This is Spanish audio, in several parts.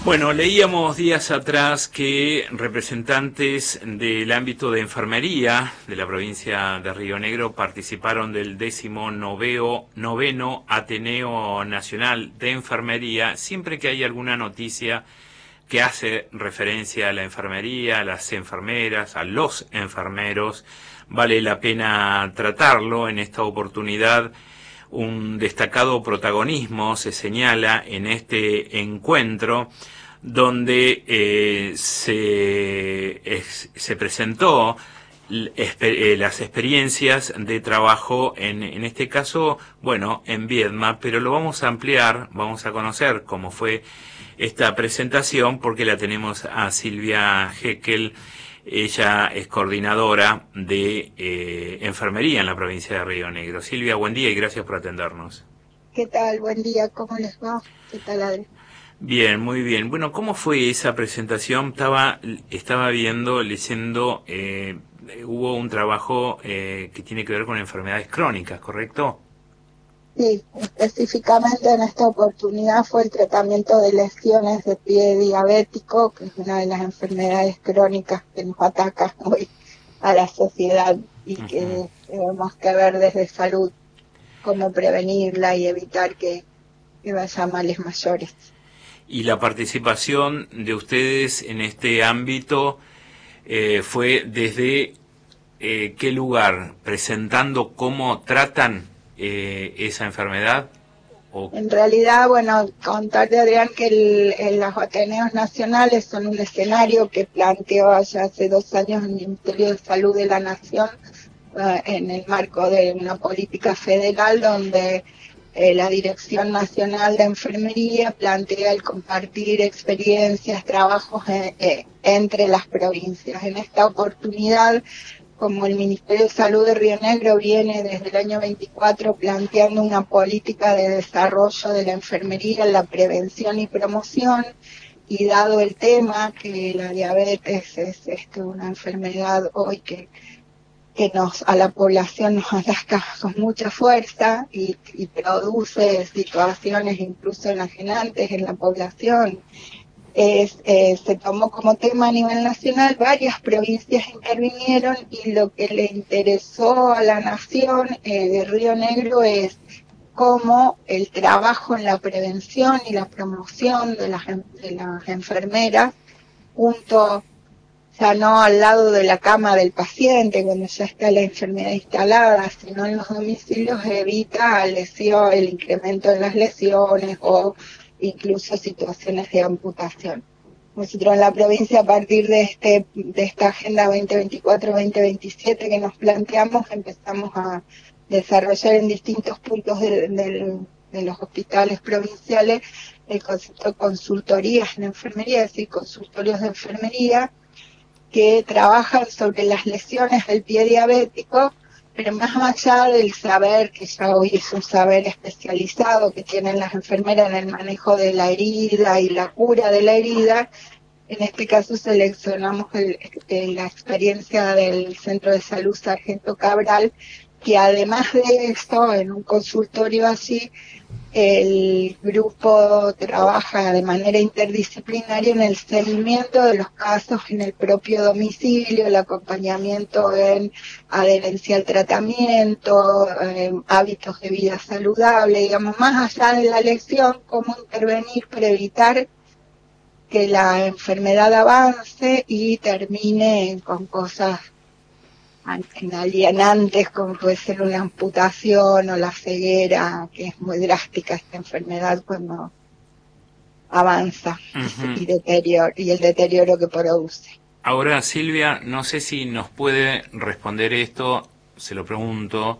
Bueno, leíamos días atrás que representantes del ámbito de enfermería de la provincia de Río Negro participaron del 19º Ateneo Nacional de Enfermería. Siempre que hay alguna noticia que hace referencia a la enfermería, a las enfermeras, a los enfermeros, vale la pena tratarlo. En esta oportunidad, un destacado protagonismo se señala en este encuentro donde se presentó las experiencias de trabajo en este caso, bueno, en Viedma, pero lo vamos a ampliar, vamos a conocer cómo fue esta presentación porque la tenemos a Silvia Heckel. Ella es coordinadora de enfermería en la provincia de Río Negro. Silvia, buen día y gracias por atendernos. ¿Qué tal? Buen día, ¿cómo les va? ¿Qué tal, Adri? Bien, muy bien. Bueno, ¿cómo fue esa presentación? Estaba leyendo, hubo un trabajo que tiene que ver con enfermedades crónicas, ¿correcto? Sí, específicamente en esta oportunidad fue el tratamiento de lesiones de pie diabético, que es una de las enfermedades crónicas que nos ataca hoy a la sociedad y que tenemos que ver desde salud cómo prevenirla y evitar que vaya a males mayores. Y la participación de ustedes en este ámbito fue desde ¿qué lugar? ¿Presentando cómo tratan esa enfermedad? En realidad, bueno, contarle a Adrián que los Ateneos Nacionales son un escenario que planteó ya hace 2 años el Ministerio de Salud de la Nación en el marco de una política federal donde la Dirección Nacional de Enfermería plantea el compartir experiencias, trabajos entre las provincias. En esta oportunidad, como el Ministerio de Salud de Río Negro viene desde el año 24 planteando una política de desarrollo de la enfermería, la prevención y promoción, y dado el tema que la diabetes es una enfermedad hoy que a la población nos ataca con mucha fuerza y produce situaciones incluso enajenantes en la población. Se tomó como tema a nivel nacional, varias provincias intervinieron y lo que le interesó a la nación de Río Negro es cómo el trabajo en la prevención y la promoción de las enfermeras junto, ya no al lado de la cama del paciente cuando ya está la enfermedad instalada, sino en los domicilios evita el incremento en las lesiones o incluso situaciones de amputación. Nosotros en la provincia, a partir de esta Agenda 2024-2027 que nos planteamos, empezamos a desarrollar en distintos puntos de los hospitales provinciales el concepto de consultorías en enfermería, es decir, consultorios de enfermería que trabajan sobre las lesiones del pie diabético, pero más allá del saber, que ya hoy es un saber especializado que tienen las enfermeras en el manejo de la herida y la cura de la herida, en este caso seleccionamos la experiencia del Centro de Salud Sargento Cabral, que además de esto, en un consultorio así, el grupo trabaja de manera interdisciplinaria en el seguimiento de los casos en el propio domicilio, el acompañamiento en adherencia al tratamiento, hábitos de vida saludable, digamos, más allá de la lección, cómo intervenir para evitar que la enfermedad avance y termine con cosas alienantes como puede ser una amputación o la ceguera, que es muy drástica esta enfermedad cuando avanza y el deterioro que produce. Ahora, Silvia, no sé si nos puede responder esto, se lo pregunto.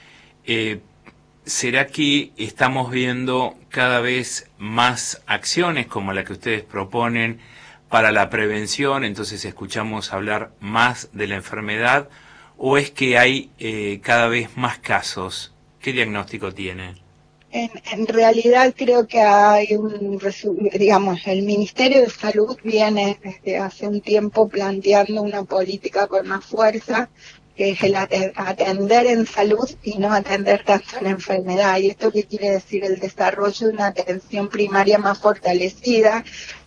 ¿Será que estamos viendo cada vez más acciones como la que ustedes proponen para la prevención? Entonces escuchamos hablar más de la enfermedad. ¿O es que hay cada vez más casos? ¿Qué diagnóstico tiene? En realidad creo que hay el Ministerio de Salud viene desde hace un tiempo planteando una política con más fuerza, que es el atender en salud y no atender tanto en la enfermedad. ¿Y esto qué quiere decir? El desarrollo de una atención primaria más fortalecida,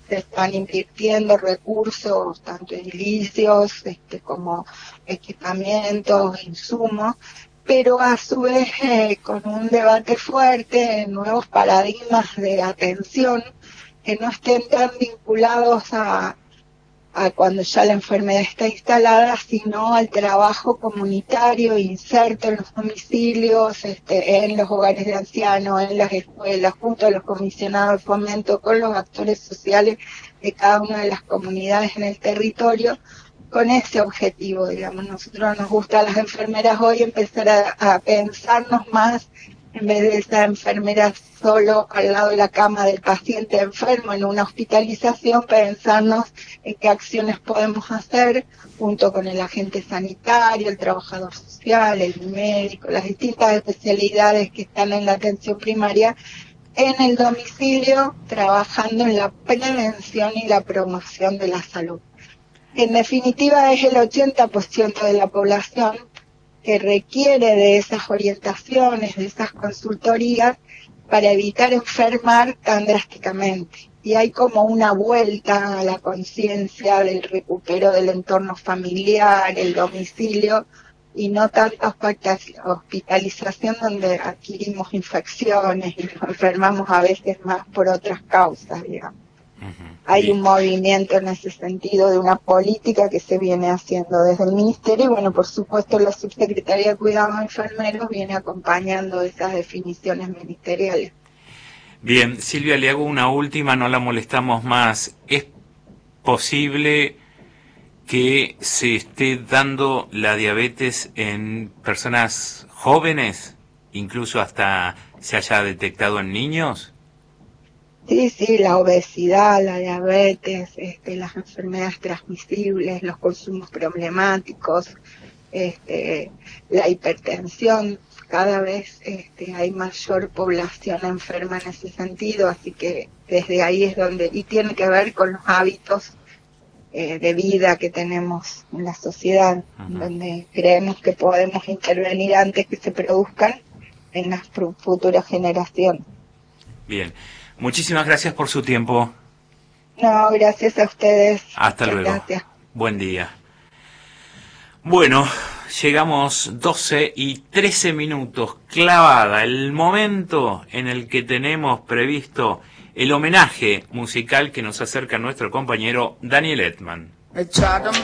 se están invirtiendo recursos, tanto edilicios como equipamientos, insumos, pero a su vez con un debate fuerte en nuevos paradigmas de atención que no estén tan vinculados a cuando ya la enfermedad está instalada, sino al trabajo comunitario inserto en los domicilios, en los hogares de ancianos, en las escuelas, junto a los comisionados de fomento, con los actores sociales de cada una de las comunidades en el territorio, con ese objetivo, digamos. Nosotros nos gusta a las enfermeras hoy empezar a pensarnos más, en vez de esa enfermera solo al lado de la cama del paciente enfermo en una hospitalización, pensarnos en qué acciones podemos hacer junto con el agente sanitario, el trabajador social, el médico, las distintas especialidades que están en la atención primaria en el domicilio, trabajando en la prevención y la promoción de la salud. En definitiva, es el 80% de la población que requiere de esas orientaciones, de esas consultorías, para evitar enfermar tan drásticamente. Y hay como una vuelta a la conciencia del recupero del entorno familiar, el domicilio, y no tanta hospitalización donde adquirimos infecciones y nos enfermamos a veces más por otras causas, digamos. Hay un movimiento en ese sentido de una política que se viene haciendo desde el Ministerio y, bueno, por supuesto la Subsecretaría de Cuidados Enfermeros viene acompañando esas definiciones ministeriales. Bien, Silvia, le hago una última, no la molestamos más. ¿Es posible que se esté dando la diabetes en personas jóvenes, incluso hasta se haya detectado en niños? Sí, la obesidad, la diabetes, las enfermedades transmisibles, los consumos problemáticos, la hipertensión, cada vez hay mayor población enferma en ese sentido, así que desde ahí es donde, y tiene que ver con los hábitos de vida que tenemos en la sociedad, donde creemos que podemos intervenir antes que se produzcan en las futuras generaciones. Bien. Muchísimas gracias por su tiempo. No, gracias a ustedes. Hasta luego. Gracias. Buen día. Bueno, llegamos 12:13, clavada el momento en el que tenemos previsto el homenaje musical que nos acerca nuestro compañero Daniel Edman.